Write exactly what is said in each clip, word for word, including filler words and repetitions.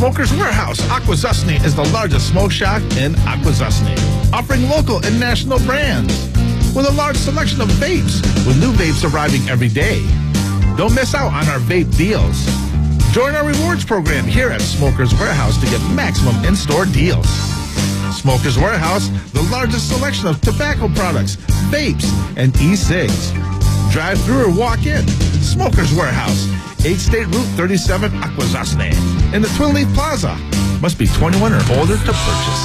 Smokers Warehouse, Akwesasne is the largest smoke shop in Akwesasne, offering local and national brands with a large selection of vapes, with new vapes arriving every day. Don't miss out on our vape deals. Join our rewards program here at Smokers Warehouse to get maximum in-store deals. Smokers Warehouse, the largest selection of tobacco products, vapes, and e-cigs. Drive through or walk in. Smokers Warehouse, eighth State Route thirty-seven, Akwesasne, in the Twin Leaf Plaza. Must be twenty-one or older to purchase.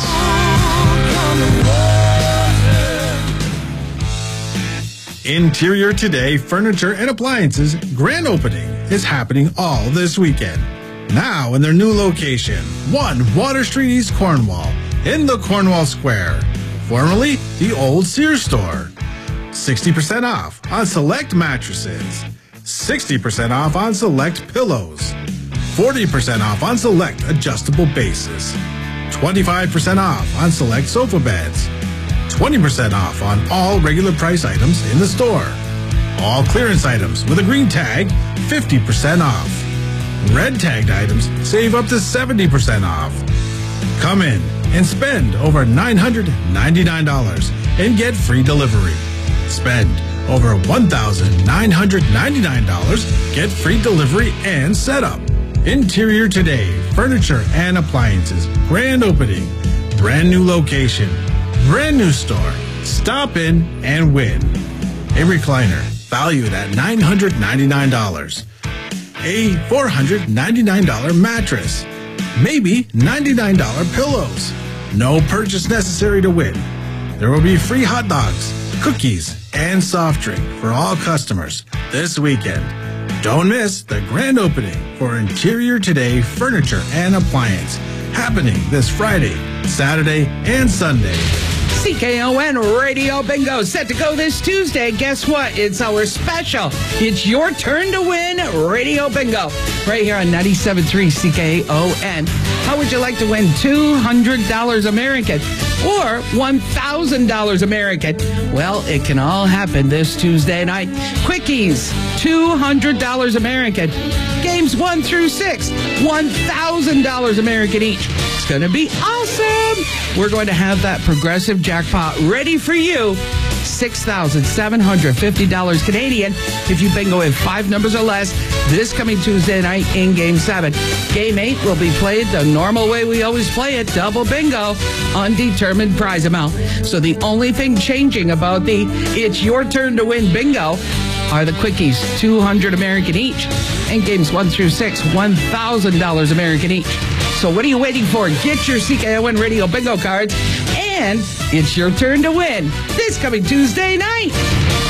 Interior Today Furniture and Appliances grand opening is happening all this weekend. Now in their new location, one Water Street East, Cornwall, in the Cornwall Square, formerly the old Sears store. sixty percent off on select mattresses, sixty percent off on select pillows, forty percent off on select adjustable bases, twenty-five percent off on select sofa beds, twenty percent off on all regular price items in the store. All clearance items with a green tag, fifty percent off. Red tagged items save up to seventy percent off. Come in and spend over nine hundred ninety-nine dollars and get free delivery. Spend over one thousand nine hundred ninety-nine dollars, get free delivery and setup. Interior Today Furniture and Appliances grand opening, brand new location, brand new store. Stop in and win. A recliner valued at nine hundred ninety-nine dollars. A four hundred ninety-nine dollars mattress. Maybe ninety-nine dollars pillows. No purchase necessary to win. There will be free hot dogs, cookies, and soft drink for all customers this weekend. Don't miss the grand opening for Interior Today Furniture and Appliance, happening this Friday, Saturday, and Sunday. C K O N Radio Bingo set to go this Tuesday. Guess what? It's our special. It's your turn to win Radio Bingo right here on ninety-seven point three C K O N. How would you like to win two hundred dollars American or one thousand dollars American? Well, it can all happen this Tuesday night. Quickies, two hundred dollars American. Games one through six, one thousand dollars American each. It's going to be awesome. We're going to have that progressive jackpot ready for you. six thousand seven hundred fifty dollars Canadian if you bingo in five numbers or less this coming Tuesday night in Game seven. Game eight will be played the normal way we always play it, double bingo, undetermined prize amount. So the only thing changing about the It's Your Turn to Win bingo are the quickies, two hundred American each, and games one through six, one thousand dollars American each. So what are you waiting for? Get your C K O N Radio bingo cards, and it's your turn to win this coming Tuesday night.